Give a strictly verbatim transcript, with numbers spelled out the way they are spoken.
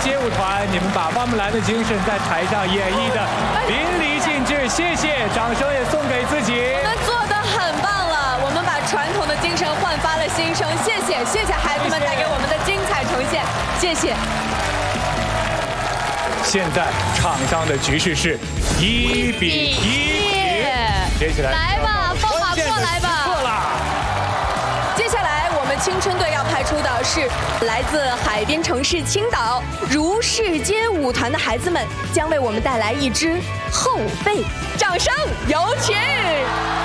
街舞团，你们把花木兰的精神在台上演绎的淋漓尽致，谢谢，掌声也送给自己。 我们做得很棒了，我们把传统的精神焕发了新生，谢谢，谢谢孩子们带给我们的精彩呈现，谢谢。 现在场上的局势是一比一平，接下来来吧，放马过来吧。接下来我们青春队要派出的是来自海边城市青岛如是街舞团的孩子们，将为我们带来一支后背，掌声有请。